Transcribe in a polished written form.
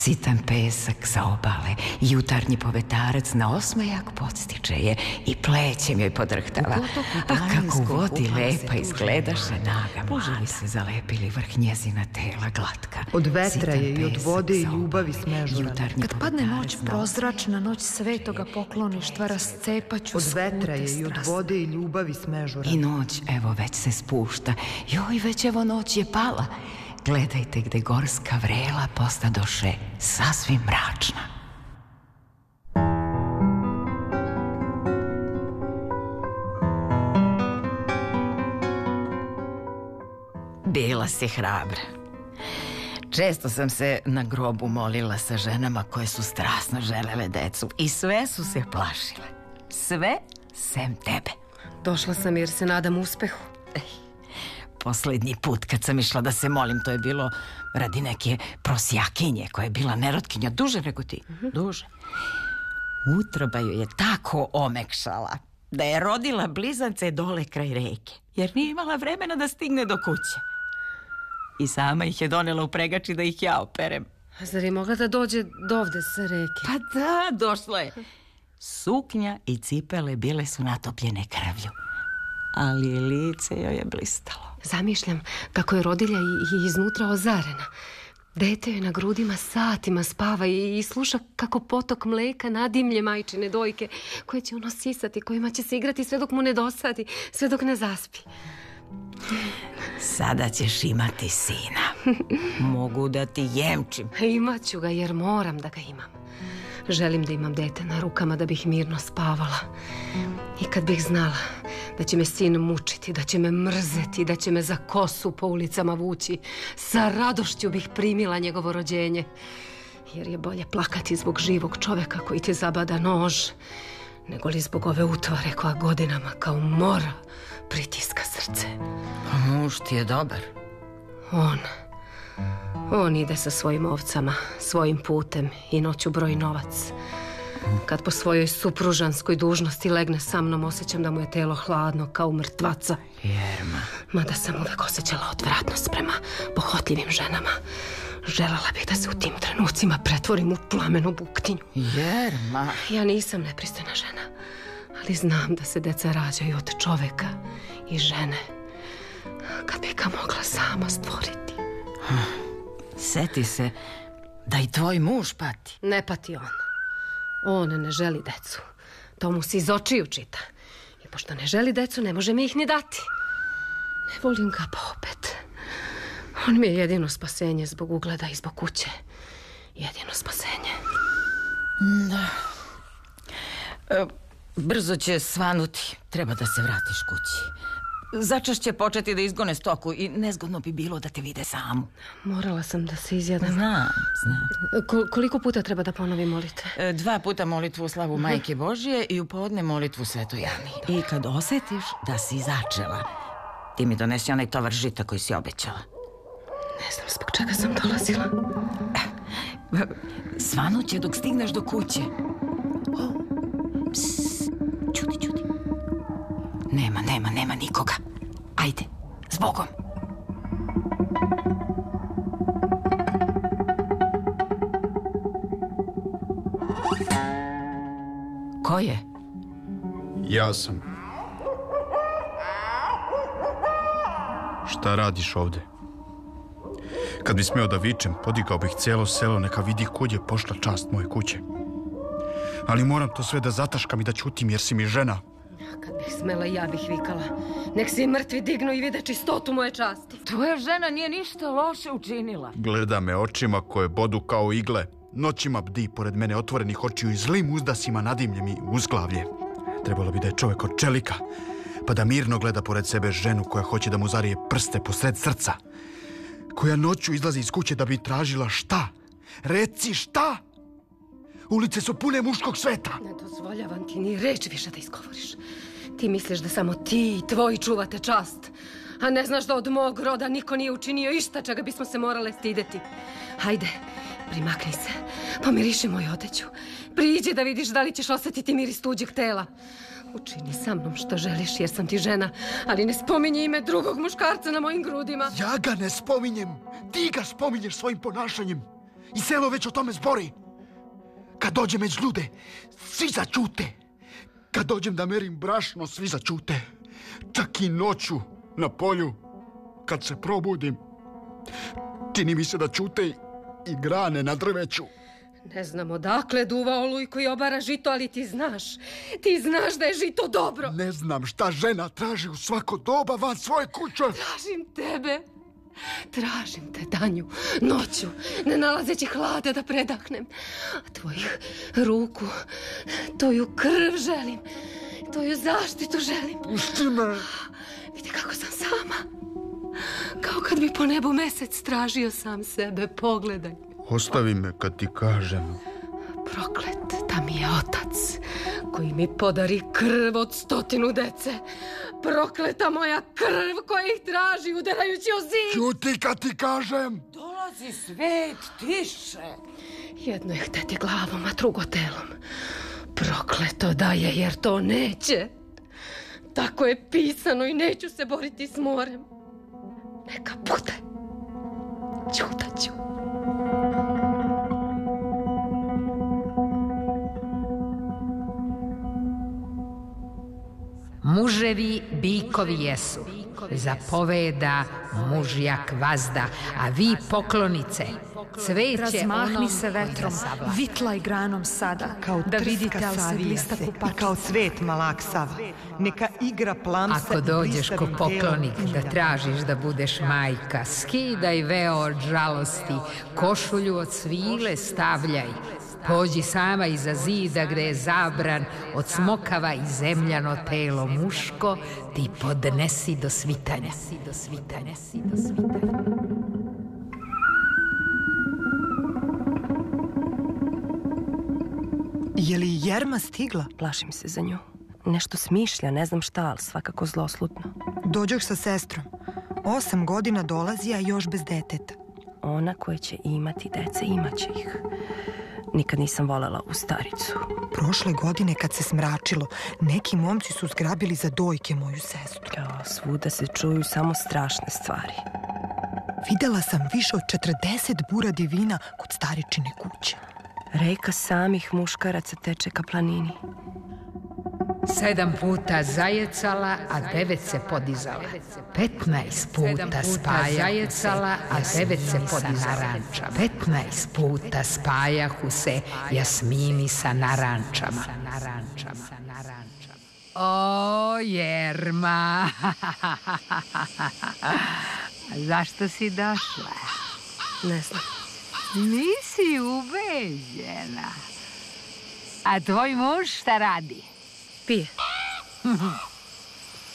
Sitan pesak sa obale, jutarnji povetarac na osmajak podstiče je i plećem joj podrhtava. A kako u vodi lepa izgledaše naga mlada. Se zalepili vrh njezina tela glatka. Od vetra je i od vode i ljubavi smežuran. Kad padne noć prozračna, noć svetoga pokloništva, rascepaću od vetra je i od vode i ljubavi smežuran. I noć, evo, već se spušta. Joj, već evo noć je pala. Gledajte gde gorska vrela postadoše sasvim mračna. Bila si hrabra. Često sam se na grobu molila sa ženama koje su strasno želele decu i sve su se plašile. Sve sem tebe. Došla sam jer se nadam uspehu. Poslednji put kad sam išla da se molim, to je bilo radi neke prosjakinje koja je bila nerotkinja, duže nego ti, duže. Utroba joj je tako omekšala da je rodila blizance dole kraj reke, jer nije imala vremena da stigne do kuće. I sama ih je donela u pregači da ih ja operem. A zar je mogla da dođe dovde sa reke? Pa da, došla je. Suknja i cipele bile su natopljene krvlju, ali lice joj je blistalo. Zamišljam kako je rodilja i iznutra ozarena. Dete joj na grudima satima spava i sluša kako potok mleka nadimlje majčine dojke, koje će ono sisati, kojima će se igrati sve dok mu ne dosadi, sve dok ne zaspi. Sada ćeš imati sina. Mogu da ti jemčim. Imaću ga jer moram da ga imam. Želim da imam dete na rukama da bih mirno spavala. I kad bih znala da će me sin mučiti, da će me mrzeti, da će me za kosu po ulicama vući, sa radošću bih primila njegovo rođenje. Jer je bolje plakati zbog živog čoveka koji ti zabada nož, nego li zbog ove utvare koja godinama kao mora pritiska srce. Pa muž ti je dobar. On ide sa svojim ovcama, svojim putem i noću broji novac. Kad po svojoj supružanskoj dužnosti legne sa mnom, osjećam da mu je telo hladno kao u mrtvaca. Jerma. Mada sam uvek osjećala odvratnost prema pohotljivim ženama. Želela bih da se u tim trenucima pretvorim u plamenu buktinju. Jerma. Ja nisam nepristojna žena, ali znam da se deca rađaju od čoveka i žene. Kad bih ga mogla sama stvoriti. Seti se da i tvoj muž pati. Ne pati on. On ne želi decu. To mu se iz očiju čita. I pošto ne želi decu, ne može mi ih ni dati. Ne volim ga pa opet. On mi je jedino spasenje zbog ugleda i zbog kuće. Jedino spasenje. Da. Brzo će svanuti. Treba da se vratiš kući. Začas će početi da izgone stoku i nezgodno bi bilo da te vide samu. Morala sam da se izjadam. Znam. Koliko puta treba da ponovim molite? 2 puta molitvu u slavu Majke Božije i u podne molitvu Svetoj Ani. I kad osetiš da si začela, ti mi donesi onaj tovar žita koji si obećala. Ne znam zbog čega sam dolazila. Svanuće dok stigneš do kuće. Ćuti. Nema nikoga. Ajde, zbogom. Ko je? Ja sam. Šta radiš ovde? Kad bi smeo da vičem, podigao bih cijelo selo, neka vidi kud je pošla čast moje kuće. Ali moram to sve da zataškam i da ćutim jer si mi žena. Kad bih smela, ja bih vikala. Nek se i mrtvi dignu i vide čistotu moje časti. Tvoja žena nije ništa loše učinila. Gleda me očima koje bodu kao igle. Noćima bdi pored mene otvorenih očiju i zlim uzdasima nadimlje mi uzglavlje. Trebalo bi da je čovek od čelika, pa da mirno gleda pored sebe ženu koja hoće da mu zarije prste posred srca. Koja noću izlazi iz kuće da bi tražila šta? Reci šta? Ulice su pune muškog sveta. Ne dozvoljavam ti ni reč više da izgovoriš. Ti misliš da samo ti i tvoji čuvate čast, a ne znaš da od mog roda niko nije učinio išta čega bismo se morale stideti. Hajde, primakni se, pomiriši moju odeću. Priđi da vidiš da li ćeš osetiti miris tuđeg tela. Učini sa mnom što želiš jer sam ti žena, ali ne spominji ime drugog muškarca na mojim grudima. Ja ga ne spominjem, ti ga spominješ svojim ponašanjem. I selo već o tome zbori. Kad dođem među ljude, svi začute. Kad dođem da merim brašno, svi začute. Čak i noću na polju, kad se probudim, čini mi se da čute i grane na drveću. Ne znam odakle duva oluj koji obara žito, ali ti znaš. Ti znaš da je žito dobro. Ne znam šta žena traži u svako doba van svoje kuće. Tražim tebe. Tražim te, Danju, noću, ne nalazeći hlada da predahnem. A tvojih ruku, tvoju krv želim, tvoju zaštitu želim. Pusti me. Vidi kako sam sama. Kao kad bi po nebu mesec tražio sam sebe, pogledaj. Ostavi me kad ti kažem. Proklet da mi je otac koji mi podari krv od 100 dece. Prokleta moja krv koja ih traži udarajući o zid. Ćuti kad ti kažem. Dolazi svet, tiše. Jedno je hteti glavom, a drugo telom. Prokleto da je, jer to neće. Tako je pisano i neću se boriti s morem. Neka bude. Ćutaću. Muževi bikovi jesu, zapoveda mužjak vazda, a vi poklonice, cveće razmahni se vetrom, vitlaj granom sada, Kao da vidite trska al se savija blista se, kupačica. i kao cvet malaksav. Neka igra plamsa Ako i dođeš ko blistavim poklonik telom da igra. tražiš da budeš majka, skidaj veo od žalosti, košulju od svile stavljaj. Pođi sama iza zida gde je zabran od smokava i zemljano telo muško, ti podnesi do svitanja. Je li Jerma stigla? Plašim se za nju. Nešto smišlja, ne znam šta, ali svakako zloslutno. Dođoh sa sestrom. 8 godina dolazi, a još bez deteta. Ona koja će imati dece, imaće ih. Nikad nisam volela u staricu. Prošle godine kad se smračilo, neki momci su zgrabili za dojke moju sestru. Svuda se čuju samo strašne stvari. Videla sam više od 40 buradi vina kod staričine kuće. Reka samih muškaraca teče ka planini. 7 puta zajecala, a 9 se podizala. 15 puta spaja zajecala, a 9 se podizala. 15 puta spajahu se Jasmini sa narančama. O, Jerma! Zašto si došla? Ne znam. Nisi ubeđena. A tvoj muž šta radi? Pije.